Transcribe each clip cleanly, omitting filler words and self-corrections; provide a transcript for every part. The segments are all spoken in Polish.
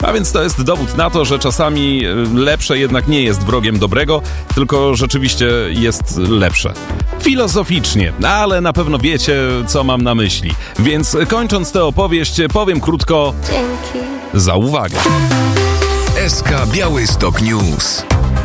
A więc to jest dowód na to, że czasami lepsze jednak nie jest wrogiem dobrego, tylko rzeczywiście jest lepsze. Filozoficznie, ale na pewno wiecie, co mam na myśli. Więc kończąc tę opowieść, powiem krótko: dzięki za uwagę. SK Białystok News.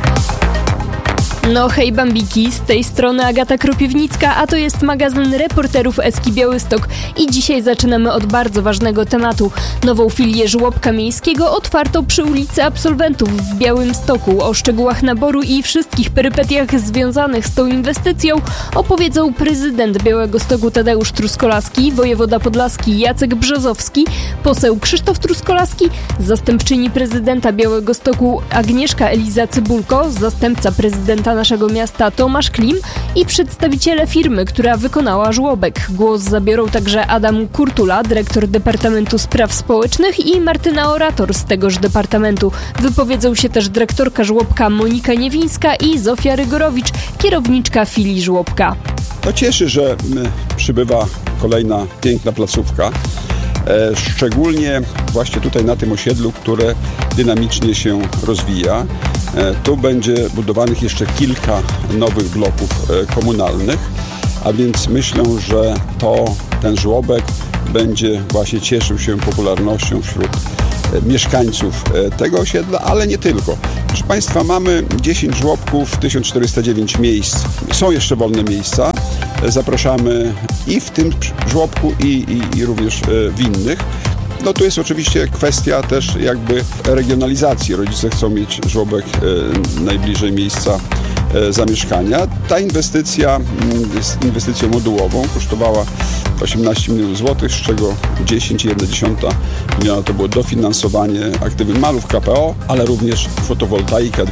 No hej bambiki, z tej strony Agata Kropiwnicka, a to jest magazyn reporterów Eski Białystok i dzisiaj zaczynamy od bardzo ważnego tematu. Nową filię żłobka miejskiego otwarto przy ulicy Absolwentów w Białymstoku. O szczegółach naboru i wszystkich perypetiach związanych z tą inwestycją opowiedzą prezydent Białegostoku Tadeusz Truskolaski, wojewoda podlaski Jacek Brzozowski, poseł Krzysztof Truskolaski, zastępczyni prezydenta Białegostoku Agnieszka Eliza Cybulko, zastępca prezydenta naszego miasta Tomasz Klim i przedstawiciele firmy, która wykonała żłobek. Głos zabiorą także Adam Kurtula, dyrektor Departamentu Spraw Społecznych, i Martyna Orator z tegoż departamentu. Wypowiedzą się też dyrektorka żłobka Monika Niewińska i Zofia Rygorowicz, kierowniczka filii żłobka. To cieszy, że przybywa kolejna piękna placówka. Szczególnie właśnie tutaj na tym osiedlu, które dynamicznie się rozwija. Tu będzie budowanych jeszcze kilka nowych bloków komunalnych, a więc myślę, że ten żłobek będzie właśnie cieszył się popularnością wśród mieszkańców tego osiedla, ale nie tylko. Proszę Państwa, mamy 10 żłobków, 1409 miejsc. Są jeszcze wolne miejsca. Zapraszamy i w tym żłobku, i również w innych. No tu jest oczywiście kwestia też jakby regionalizacji. Rodzice chcą mieć żłobek najbliżej miejsca zamieszkania. Ta inwestycja jest inwestycją modułową, kosztowała 18 milionów złotych, z czego 10,1 miliona to było dofinansowanie aktywów malów KPO, ale również fotowoltaika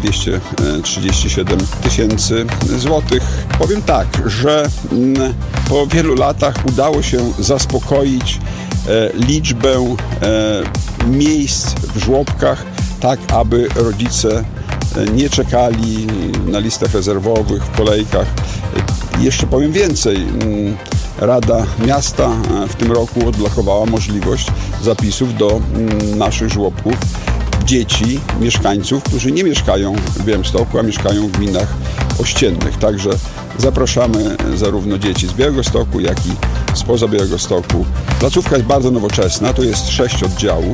237 tysięcy złotych. Powiem tak, że po wielu latach udało się zaspokoić liczbę miejsc w żłobkach, tak aby rodzice nie czekali na listach rezerwowych, w kolejkach. Jeszcze powiem więcej. Rada Miasta w tym roku odblokowała możliwość zapisów do naszych żłobków dzieci, mieszkańców, którzy nie mieszkają w Białymstoku, a mieszkają w gminach ościennych. Także zapraszamy zarówno dzieci z Białegostoku, jak i spoza Białegostoku. Placówka jest bardzo nowoczesna, to jest 6 oddziałów,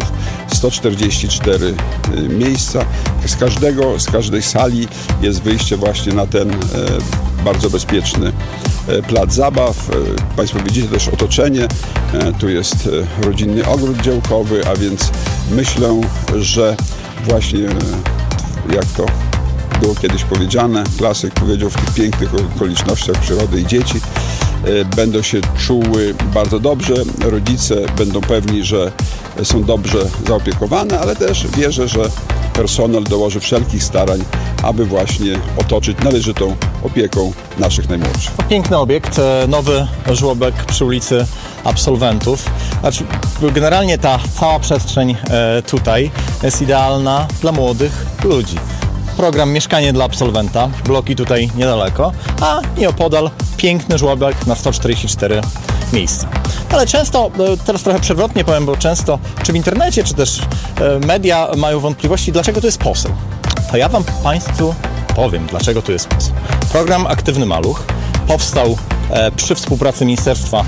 144 miejsca. Z każdej sali jest wyjście właśnie na ten bardzo bezpieczny plac zabaw. Państwo widzicie też otoczenie. Tu jest rodzinny ogród działkowy, a więc myślę, że właśnie jak to było kiedyś powiedziane, klasyk powiedział, w tych pięknych okolicznościach przyrody i dzieci będą się czuły bardzo dobrze. Rodzice będą pewni, że są dobrze zaopiekowane, ale też wierzę, że personel dołoży wszelkich starań, aby właśnie otoczyć należytą opieką naszych najmłodszych. Piękny obiekt, nowy żłobek przy ulicy Absolwentów. Znaczy, generalnie ta cała przestrzeń tutaj jest idealna dla młodych ludzi. Program Mieszkanie dla absolwenta, bloki tutaj niedaleko, a nieopodal piękny żłobek na 144 miejsca. Ale często, teraz trochę przewrotnie powiem, bo często czy w internecie, czy też media mają wątpliwości, dlaczego to jest poseł. To ja Państwu powiem, dlaczego to jest poseł. Program Aktywny Maluch powstał przy współpracy Ministerstwa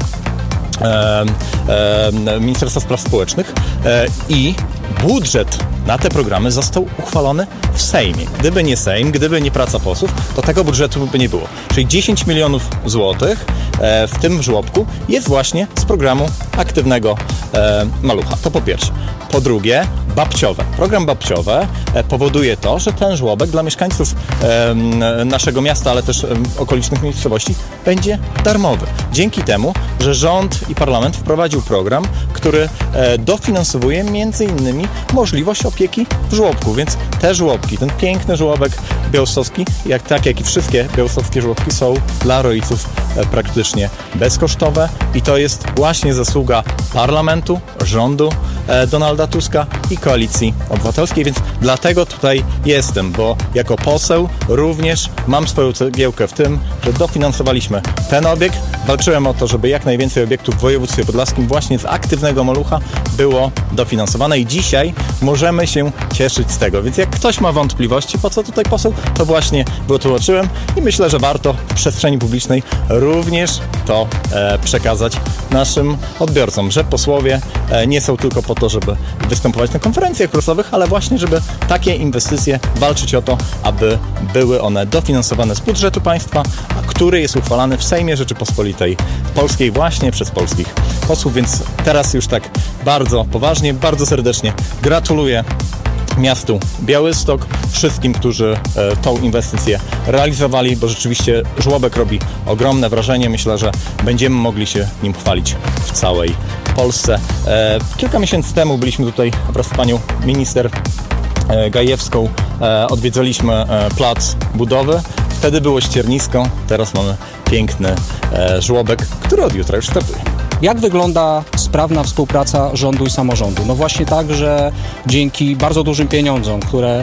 Spraw Społecznych i budżet na te programy został uchwalony w Sejmie. Gdyby nie Sejm, gdyby nie praca posłów, to tego budżetu by nie było. Czyli 10 milionów złotych w tym żłobku jest właśnie z programu Aktywnego Malucha. To po pierwsze. Po drugie, babciowe. Program babciowe powoduje to, że ten żłobek dla mieszkańców naszego miasta, ale też okolicznych miejscowości będzie darmowy. Dzięki temu, że rząd i parlament wprowadził program, który dofinansowuje m.in. możliwość opieki w żłobku, więc te żłobki, ten piękny żłobek białostocki, jak i wszystkie białostockie żłobki są dla rodziców praktycznie bezkosztowe i to jest właśnie zasługa parlamentu, rządu Donalda Tuska i Koalicji Obywatelskiej, więc dlatego tutaj jestem, bo jako poseł również mam swoją cegiełkę w tym, że dofinansowaliśmy ten obiekt. Walczyłem o to, żeby jak najwięcej obiektów w województwie podlaskim właśnie z aktywnego malucha było dofinansowane i dzisiaj możemy się cieszyć z tego. Więc jak ktoś ma wątpliwości, po co tutaj poseł, to właśnie wytłumaczyłem i myślę, że warto w przestrzeni publicznej również to przekazać naszym odbiorcom, że posłowie nie są tylko po to, żeby występować na konferencjach prasowych, ale właśnie, żeby takie inwestycje walczyć o to, aby były one dofinansowane z budżetu państwa, który jest uchwalany w Sejmie Rzeczypospolitej Polskiej właśnie przez polskich posłów, więc teraz już tak bardzo poważnie, bardzo serdecznie gratuluję miastu Białystok, wszystkim, którzy tą inwestycję realizowali, bo rzeczywiście żłobek robi ogromne wrażenie. Myślę, że będziemy mogli się nim chwalić w całej Polsce. Kilka miesięcy temu byliśmy tutaj wraz z panią minister Gajewską, odwiedzaliśmy plac budowy. Wtedy było ściernisko, teraz mamy piękny żłobek, który od jutra już startuje. Jak wygląda sprawna współpraca rządu i samorządu? No właśnie tak, że dzięki bardzo dużym pieniądzom, które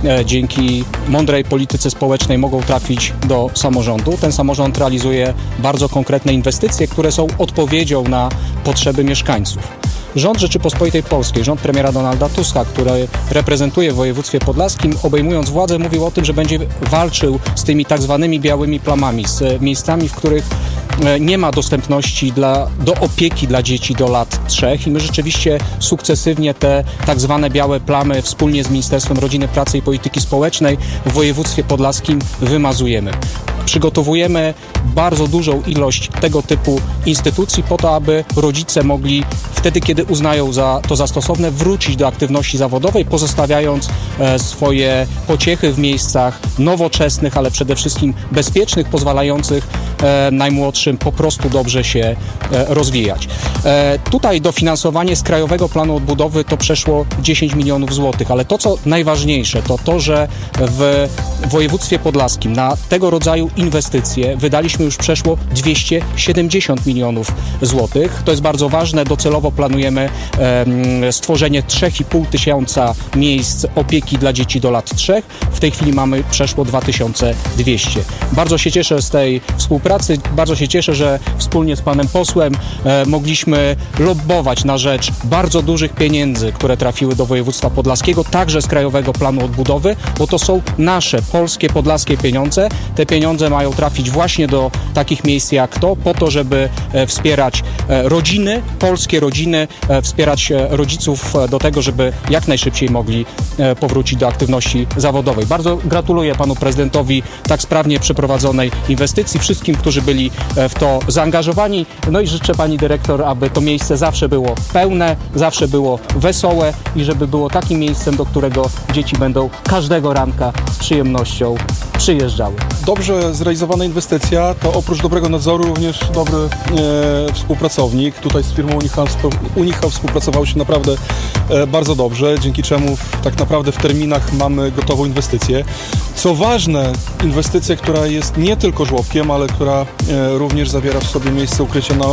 dzięki mądrej polityce społecznej mogą trafić do samorządu, ten samorząd realizuje bardzo konkretne inwestycje, które są odpowiedzią na potrzeby mieszkańców. Rząd Rzeczypospolitej Polskiej, rząd premiera Donalda Tuska, który reprezentuje w województwie podlaskim, obejmując władzę, mówił o tym, że będzie walczył z tymi tak zwanymi białymi plamami, z miejscami, w których nie ma dostępności do opieki dla dzieci do lat 3 i my rzeczywiście sukcesywnie te tak zwane białe plamy wspólnie z Ministerstwem Rodziny, Pracy i Polityki Społecznej w województwie podlaskim wymazujemy. Przygotowujemy bardzo dużą ilość tego typu instytucji po to, aby rodzice mogli wtedy, kiedy uznają za stosowne, wrócić do aktywności zawodowej, pozostawiając swoje pociechy w miejscach nowoczesnych, ale przede wszystkim bezpiecznych, pozwalających najmłodszym po prostu dobrze się rozwijać. Tutaj dofinansowanie z Krajowego Planu Odbudowy to przeszło 10 milionów złotych, ale to, co najważniejsze, to to, że w województwie podlaskim na tego rodzaju inwestycje wydaliśmy już przeszło 270 milionów złotych. To jest bardzo ważne. Docelowo planujemy stworzenie 3,5 tysiąca miejsc opieki dla dzieci do lat 3. W tej chwili mamy przeszło 2200. Bardzo się cieszę z tej współpracy. Bardzo się cieszę, że wspólnie z panem posłem mogliśmy lobbować na rzecz bardzo dużych pieniędzy, które trafiły do województwa podlaskiego, także z Krajowego Planu Odbudowy, bo to są nasze, polskie, podlaskie pieniądze. Te pieniądze mają trafić właśnie do takich miejsc jak to, po to, żeby wspierać rodziny, polskie rodziny, wspierać rodziców do tego, żeby jak najszybciej mogli powrócić do aktywności zawodowej. Bardzo gratuluję panu prezydentowi tak sprawnie przeprowadzonej inwestycji, wszystkim, którzy byli w to zaangażowani. No i życzę pani dyrektor, aby to miejsce zawsze było pełne, zawsze było wesołe i żeby było takim miejscem, do którego dzieci będą każdego ranka z przyjemnością przyjeżdżały. Dobrze zrealizowana inwestycja to oprócz dobrego nadzoru również dobry współpracownik. Tutaj z firmą Unichał współpracowało się naprawdę bardzo dobrze, dzięki czemu tak naprawdę w terminach mamy gotową inwestycję. Co ważne, inwestycja, która jest nie tylko żłobkiem, ale która również zawiera w sobie miejsce ukrycia na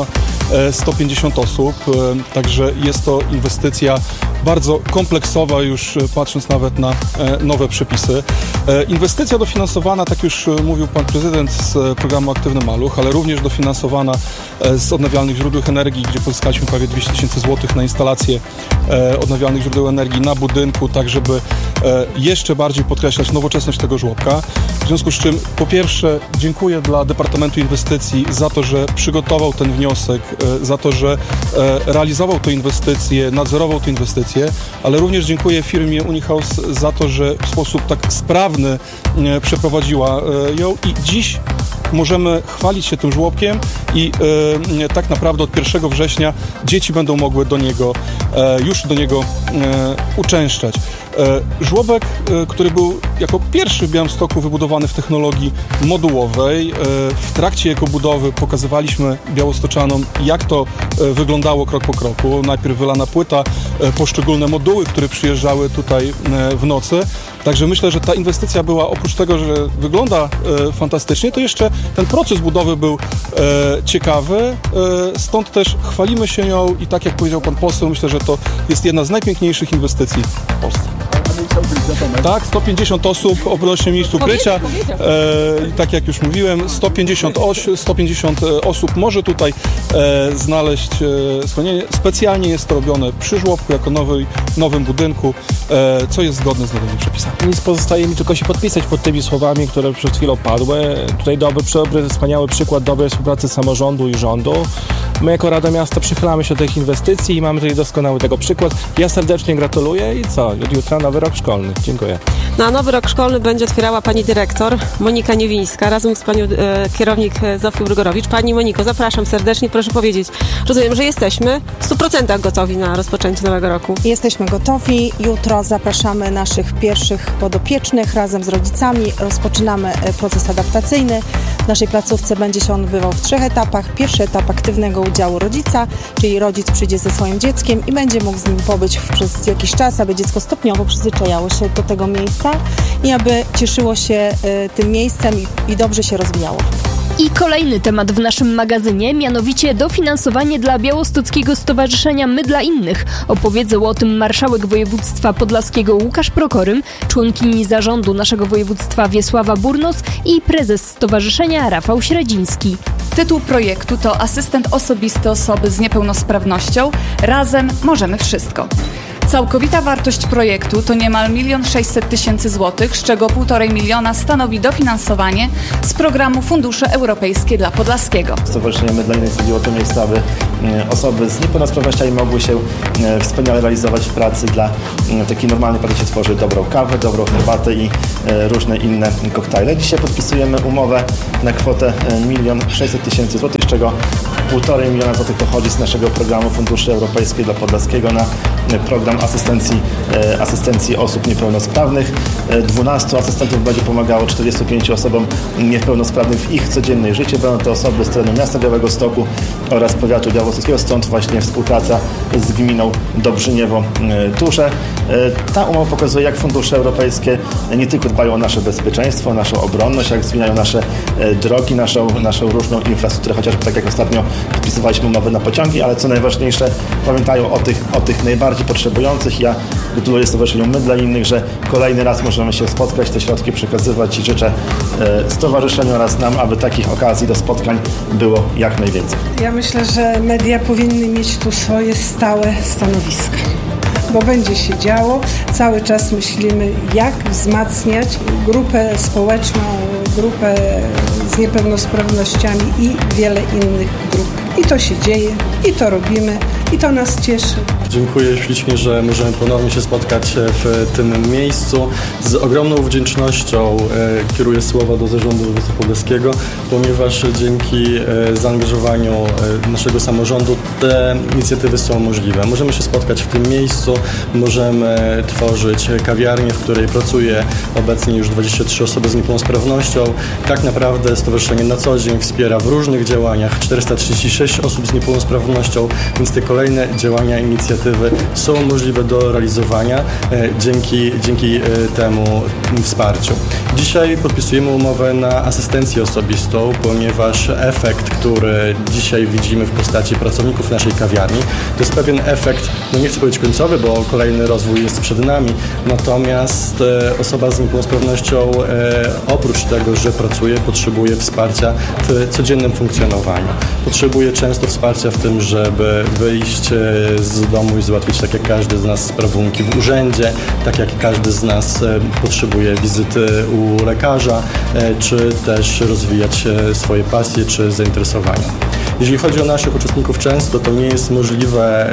150 osób, także jest to inwestycja bardzo kompleksowa, już patrząc nawet na nowe przepisy. Inwestycja dofinansowana, tak już mówił pan prezydent, z programu Aktywny Maluch, ale również dofinansowana z odnawialnych źródeł energii, gdzie pozyskaliśmy prawie 200 tysięcy złotych na instalację odnawialnych źródeł energii na budynku, tak żeby jeszcze bardziej podkreślać nowoczesność tego żłobka. W związku z czym, po pierwsze, dziękuję dla Departamentu Inwestycji za to, że przygotował ten wniosek, za to, że realizował tę inwestycję, nadzorował tę inwestycję, ale również dziękuję firmie Unihouse za to, że w sposób tak sprawny przeprowadziła ją i dziś możemy chwalić się tym żłobkiem i tak naprawdę od 1 września dzieci będą mogły już do niego uczęszczać. Żłobek, który był jako pierwszy w Białymstoku wybudowany w technologii modułowej. W trakcie jego budowy pokazywaliśmy białostoczanom, jak to wyglądało krok po kroku. Najpierw wylana płyta, poszczególne moduły, które przyjeżdżały tutaj w nocy. Także myślę, że ta inwestycja była, oprócz tego, że wygląda fantastycznie, to jeszcze ten proces budowy był ciekawy. Stąd też chwalimy się nią i tak jak powiedział pan poseł, myślę, że to jest jedna z najpiękniejszych inwestycji w Polsce. Tak, 150 osób, odnośnie miejsc ukrycia. Tak jak już mówiłem, 150 osób może tutaj znaleźć schronienie. Specjalnie jest to robione przy żłobku, jako nowym budynku, co jest zgodne z nowymi przepisami. Nic pozostaje mi tylko się podpisać pod tymi słowami, które przed chwilą padły. Tutaj dobry, wspaniały przykład dobrej współpracy samorządu i rządu. My jako Rada Miasta przychylamy się do tych inwestycji i mamy tutaj doskonały tego przykład. Ja serdecznie gratuluję i co? Od jutra nowy rok szkolny. Dziękuję. Na nowy rok szkolny będzie otwierała pani dyrektor Monika Niewińska razem z panią kierownik Zofią Grygorowicz. Pani Moniko, zapraszam serdecznie. Proszę powiedzieć, rozumiem, że jesteśmy w 100% gotowi na rozpoczęcie nowego roku. Jesteśmy gotowi. Jutro zapraszamy naszych pierwszych podopiecznych razem z rodzicami. Rozpoczynamy proces adaptacyjny. W naszej placówce będzie się on odbywał w 3 etapach. Pierwszy etap aktywnego udziału rodzica, czyli rodzic przyjdzie ze swoim dzieckiem i będzie mógł z nim pobyć przez jakiś czas, aby dziecko stopniowo przyzwyczajało się do tego miejsca i aby cieszyło się tym miejscem i dobrze się rozwijało. I kolejny temat w naszym magazynie, mianowicie dofinansowanie dla Białostockiego Stowarzyszenia My dla Innych. Opowiedzą o tym marszałek województwa podlaskiego Łukasz Prokorym, członkini zarządu naszego województwa Wiesława Burnos i prezes stowarzyszenia Rafał Śradziński. Tytuł projektu to Asystent osobisty osoby z niepełnosprawnością. Razem możemy wszystko. Całkowita wartość projektu to niemal 1 600 000 złotych, z czego 1,5 miliona stanowi dofinansowanie z programu Fundusze Europejskie dla Podlaskiego. Stowarzyszenie My dla Innych stworzyło to miejsce, aby osoby z niepełnosprawnościami mogły się wspaniale realizować w pracy. Dla takiej normalnej pracy się tworzy dobrą kawę, dobrą herbatę i różne inne koktajle. Dzisiaj podpisujemy umowę na kwotę 1 600 000 złotych, z czego 1,5 miliona złotych pochodzi z naszego programu Fundusze Europejskie dla Podlaskiego na program asystencji osób niepełnosprawnych. 12 asystentów będzie pomagało 45 osobom niepełnosprawnym w ich codziennej życiu. Będą to osoby z terenu miasta Białegostoku oraz powiatu białostockiego, stąd właśnie współpraca z gminą Dobrzyniewo-Tusze. Ta umowa pokazuje, jak fundusze europejskie nie tylko dbają o nasze bezpieczeństwo, naszą obronność, jak zmieniają nasze drogi, naszą różną infrastrukturę, chociażby tak jak ostatnio podpisywaliśmy umowę na pociągi, ale co najważniejsze, pamiętają o tych najbardziej potrzebujących. Ja gratuluję Stowarzyszeniu My dla Innych, że kolejny raz możemy się spotkać, te środki przekazywać i życzę stowarzyszeniu oraz nam, aby takich okazji do spotkań było jak najwięcej. Ja myślę, że media powinny mieć tu swoje stałe stanowiska, bo będzie się działo. Cały czas myślimy, jak wzmacniać grupę społeczną, grupę z niepełnosprawnościami i wiele innych grup. I to się dzieje, i to robimy, i to nas cieszy. Dziękuję ślicznie, że możemy ponownie się spotkać w tym miejscu. Z ogromną wdzięcznością kieruję słowa do Zarządu Województwa Podlaskiego, ponieważ dzięki zaangażowaniu naszego samorządu te inicjatywy są możliwe. Możemy się spotkać w tym miejscu, możemy tworzyć kawiarnię, w której pracuje obecnie już 23 osoby z niepełnosprawnością. Tak naprawdę stowarzyszenie na co dzień wspiera w różnych działaniach 436 osób z niepełnosprawnością, więc te kolejne działania, inicjatywy są możliwe do realizowania dzięki temu wsparciu. Dzisiaj podpisujemy umowę na asystencję osobistą, ponieważ efekt, który dzisiaj widzimy w postaci pracowników naszej kawiarni, to jest pewien efekt, no nie chcę powiedzieć końcowy, bo kolejny rozwój jest przed nami, natomiast osoba z niepełnosprawnością oprócz tego, że pracuje, potrzebuje wsparcia w codziennym funkcjonowaniu. Potrzebuje często wsparcia w tym, żeby wyjść z domu i załatwić, tak jak każdy z nas, sprawunki w urzędzie, tak jak każdy z nas potrzebuje wizyty u lekarza, czy też rozwijać swoje pasje czy zainteresowania. Jeżeli chodzi o naszych uczestników, często to nie jest możliwe,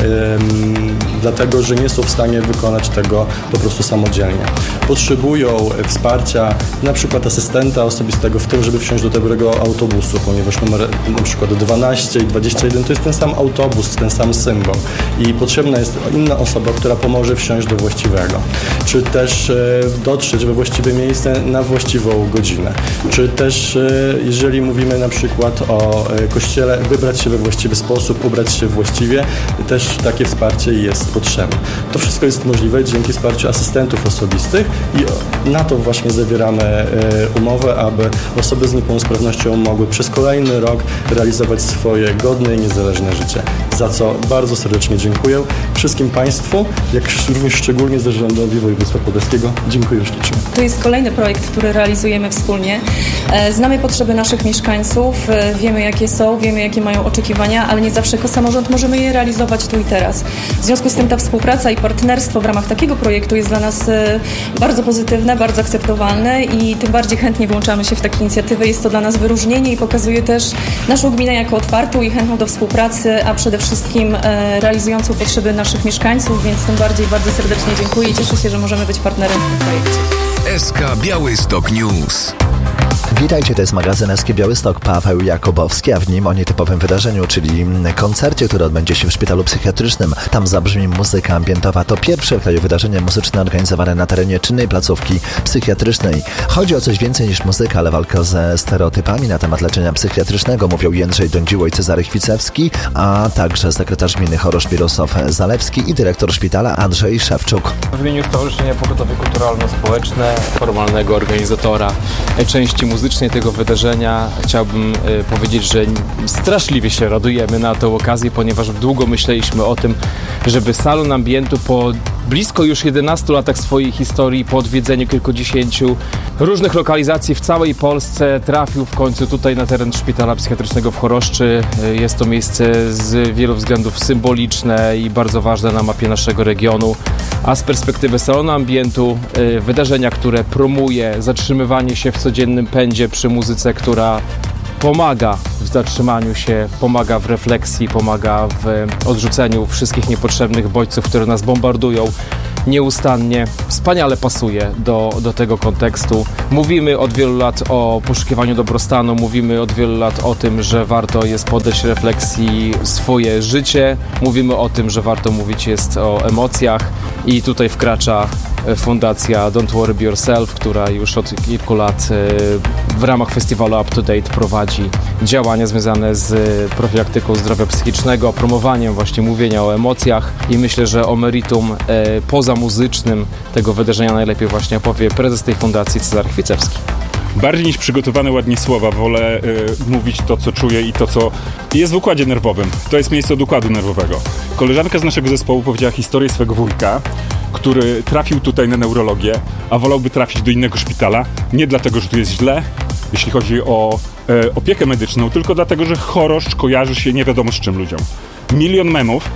dlatego że nie są w stanie wykonać tego po prostu samodzielnie. Potrzebują wsparcia na przykład asystenta osobistego w tym, żeby wsiąść do dobrego autobusu, ponieważ numer na przykład 12 i 21 to jest ten sam autobus, ten sam symbol i potrzebna jest inna osoba, która pomoże wsiąść do właściwego. Czy też dotrzeć we właściwe miejsce na właściwą godzinę. Czy też, jeżeli mówimy na przykład o kościele, wybrać się we właściwy sposób, ubrać się właściwie, też takie wsparcie jest potrzebne. To wszystko jest możliwe dzięki wsparciu asystentów osobistych i na to właśnie zawieramy umowę, aby osoby z niepełnosprawnością mogły przez kolejny rok realizować swoje godne i niezależne życie. Za co bardzo serdecznie dziękuję wszystkim Państwu, jak również szczególnie zarządowi województwa podlaskiego. Dziękuję ślicznie. To jest kolejny projekt, który realizujemy wspólnie. Znamy potrzeby naszych mieszkańców, wiemy jakie są, wiemy jakie mają oczekiwania, ale nie zawsze jako samorząd możemy je realizować tu i teraz. W związku z tym ta współpraca i partnerstwo w ramach takiego projektu jest dla nas bardzo pozytywne, bardzo akceptowalne i tym bardziej chętnie włączamy się w takie inicjatywy. Jest to dla nas wyróżnienie i pokazuje też naszą gminę jako otwartą i chętną do współpracy, a przede wszystkim realizującą potrzeby naszych mieszkańców, więc tym bardziej bardzo serdecznie dziękuję i cieszę się, że możemy być partnerem w tym projekcie. SK Białystok News. Witajcie, to jest magazyn SK Białystok, Paweł Jakubowski, a w nim o nietypowym wydarzeniu, czyli koncercie, które odbędzie się w szpitalu psychiatrycznym. Tam zabrzmi muzyka ambientowa. To pierwsze w kraju wydarzenie muzyczne organizowane na terenie czynnej placówki psychiatrycznej. Chodzi o coś więcej niż muzyka, ale walkę ze stereotypami na temat leczenia psychiatrycznego, mówią Jędrzej Dądziło i Cezary Chwicewski, a także sekretarz gminy Choroszcz Mirosław Zalewski i dyrektor szpitala Andrzej Szewczuk. W imieniu Stowarzyszenia Pogotowie Kulturalno-Społeczne, formalnego organizatora części muzycznej tego wydarzenia, chciałbym powiedzieć, że straszliwie się radujemy na tę okazję, ponieważ długo myśleliśmy o tym, żeby salon ambientu po blisko już 11 latach swojej historii, po odwiedzeniu kilkudziesięciu różnych lokalizacji w całej Polsce, trafił w końcu tutaj na teren szpitala psychiatrycznego w Choroszczy. Jest to miejsce z wielu względów symboliczne i bardzo ważne na mapie naszego regionu, a z perspektywy salonu ambientu wydarzenia, które promuje zatrzymywanie się w codziennym pędzie przy muzyce, która pomaga w zatrzymaniu się, pomaga w refleksji, pomaga w odrzuceniu wszystkich niepotrzebnych bodźców, które nas bombardują nieustannie. Wspaniale pasuje do tego kontekstu. Mówimy od wielu lat o poszukiwaniu dobrostanu, mówimy od wielu lat o tym, że warto jest poddać refleksji swoje życie, mówimy o tym, że warto mówić jest o emocjach i tutaj wkracza fundacja Don't Worry Be Yourself, która już od kilku lat w ramach festiwalu Up to Date prowadzi działania związane z profilaktyką zdrowia psychicznego, promowaniem właśnie mówienia o emocjach i myślę, że o meritum pozamuzycznym tego wydarzenia najlepiej właśnie opowie prezes tej fundacji Cezary Chwicewski. Bardziej niż przygotowane ładnie słowa, wolę mówić to, co czuję i to, co jest w układzie nerwowym. To jest miejsce od układu nerwowego. Koleżanka z naszego zespołu powiedziała historię swego wujka, który trafił tutaj na neurologię, a wolałby trafić do innego szpitala. Nie dlatego, że tu jest źle, jeśli chodzi o opiekę medyczną, tylko dlatego, że Choroszcz kojarzy się nie wiadomo z czym ludziom. Milion memów,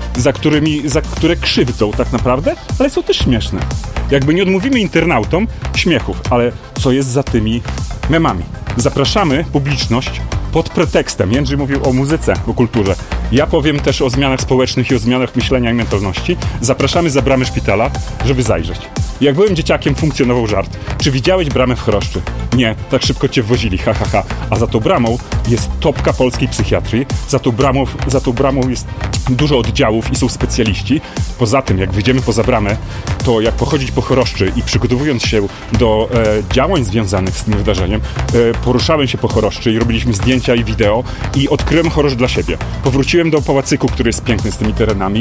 za które krzywdzą tak naprawdę, ale są też śmieszne. Jakby nie odmówimy internautom śmiechów, ale co jest za tymi memami? Zapraszamy publiczność pod pretekstem. Jędrzej mówił o muzyce, o kulturze. Ja powiem też o zmianach społecznych i o zmianach myślenia i mentalności. Zapraszamy za bramę szpitala, żeby zajrzeć. Jak byłem dzieciakiem, funkcjonował żart. Czy widziałeś bramę w Choroszczy? Nie, tak szybko cię wwozili, ha, ha, ha. A za tą bramą jest topka polskiej psychiatrii. Za tą bramą jest dużo oddziałów i są specjaliści. Poza tym, jak wyjdziemy poza bramę, to jak pochodzić po Choroszczy i przygotowując się do działań związanych z tym wydarzeniem, poruszałem się po Choroszczy i robiliśmy zdjęcia i wideo i odkryłem Choroszcz dla siebie. Powróciłem do Pałacyku, który jest piękny z tymi terenami,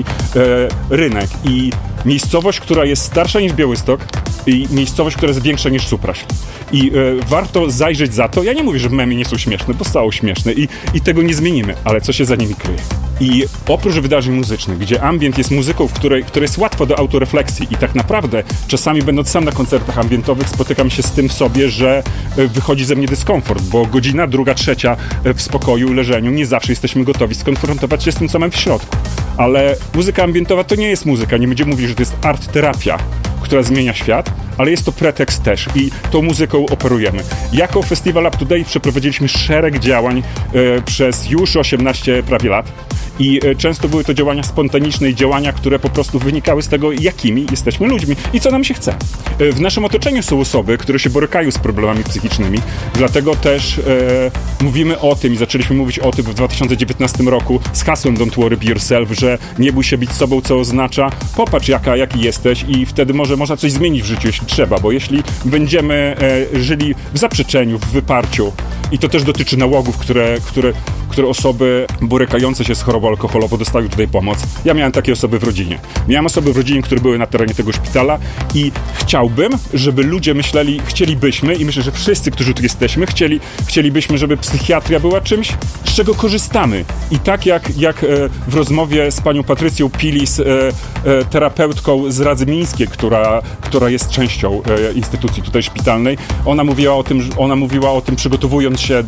rynek i miejscowość, która jest starsza niż Białystok i miejscowość, która jest większa niż Supraśl. I warto zajrzeć za to. Ja nie mówię, że memy nie są śmieszne, bo są śmieszne i tego nie zmienimy, ale co się za nimi kryje. I oprócz wydarzeń muzycznych, gdzie ambient jest muzyką, w której jest łatwo do autorefleksji i tak naprawdę czasami będąc sam na koncertach ambientowych spotykam się z tym sobie, że wychodzi ze mnie dyskomfort, bo godzina, druga, trzecia w spokoju, leżeniu, nie zawsze jesteśmy gotowi skonfrontować się z tym, co mamy w środku. Ale muzyka ambientowa to nie jest muzyka, nie będziemy mówić, że to jest art terapia, która zmienia świat, ale jest to pretekst też i tą muzyką operujemy. Jako Festiwal Up to Date przeprowadziliśmy szereg działań przez już 18 prawie lat. I często były to działania spontaniczne i działania, które po prostu wynikały z tego, jakimi jesteśmy ludźmi i co nam się chce. W naszym otoczeniu są osoby, które się borykają z problemami psychicznymi, dlatego też mówimy o tym i zaczęliśmy mówić o tym w 2019 roku z hasłem Don't Worry Be Yourself, że nie bój się być sobą, co oznacza popatrz jaki jesteś i wtedy można coś zmienić w życiu, jeśli trzeba, bo jeśli będziemy żyli w zaprzeczeniu, w wyparciu i to też dotyczy nałogów, które osoby borykające się z chorobą alkoholową dostają tutaj pomoc. Ja miałem takie osoby w rodzinie. Miałem osoby w rodzinie, które były na terenie tego szpitala i chciałbym, żeby ludzie chcielibyśmy i myślę, że wszyscy, którzy tu jesteśmy, chcielibyśmy, żeby psychiatria była czymś, z czego korzystamy. I tak jak w rozmowie z panią Patrycją Pilis, terapeutką z Radzymińskiej, która jest częścią instytucji tutaj szpitalnej, ona mówiła o tym przygotowując się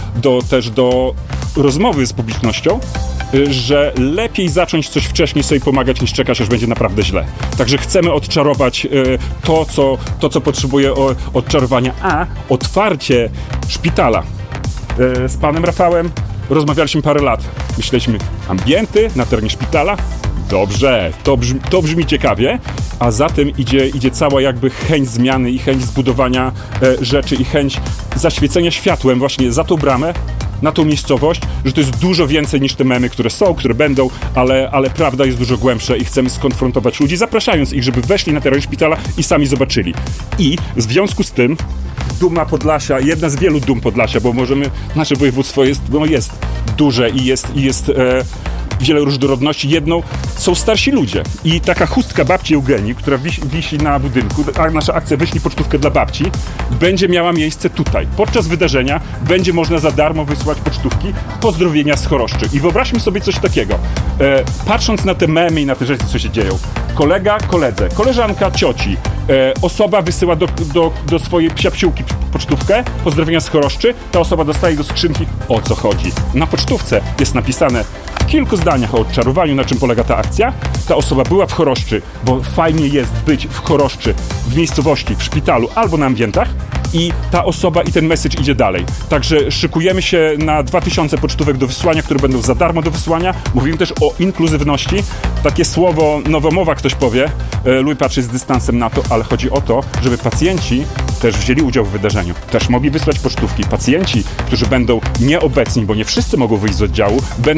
do rozmowy z publicznością, że lepiej zacząć coś wcześniej sobie pomagać, niż czekać, aż będzie naprawdę źle. Także chcemy odczarować to, co potrzebuje odczarowania, a otwarcie szpitala z panem Rafałem rozmawialiśmy parę lat. Myśleliśmy, ambienty na terenie szpitala? Dobrze, to brzmi ciekawie, a za tym idzie cała jakby chęć zmiany i chęć zbudowania rzeczy i chęć zaświecenia światłem właśnie za tą bramę, na tą miejscowość, że to jest dużo więcej niż te memy, które są, które będą, ale prawda jest dużo głębsza i chcemy skonfrontować ludzi, zapraszając ich, żeby weszli na teren szpitala i sami zobaczyli. I w związku z tym duma Podlasia, jedna z wielu dum Podlasia, bo nasze województwo jest duże i jest wiele różnorodności. Jedną są starsi ludzie i taka chustka babci Eugenii, która wisi na budynku, a nasza akcja Wyślij pocztówkę dla babci, będzie miała miejsce tutaj. Podczas wydarzenia będzie można za darmo wysłać pocztówki pozdrowienia z choroszczy. I wyobraźmy sobie coś takiego. Patrząc na te memy i na te rzeczy, co się dzieją. Kolega koledze, koleżanka cioci, osoba wysyła do swojej psiapsiłki pocztówkę, pozdrowienia z choroszczy, ta osoba dostaje do skrzynki, o co chodzi. Na pocztówce jest napisane w kilku zdaniach o odczarowaniu, na czym polega ta akcja. Ta osoba była w choroszczy, bo fajnie jest być w choroszczy, w miejscowości, w szpitalu albo na ambientach i ta osoba i ten message idzie dalej. Także szykujemy się na 2000 pocztówek do wysłania, które będą za darmo do wysłania. Mówimy też o inkluzywności. Takie słowo nowomowa ktoś powie. Louis patrzy z dystansem na to, ale chodzi o to, żeby pacjenci też wzięli udział w wydarzeniu. Też mogli wysłać pocztówki. Pacjenci, którzy będą nieobecni, bo nie wszyscy mogą wyjść z oddziału,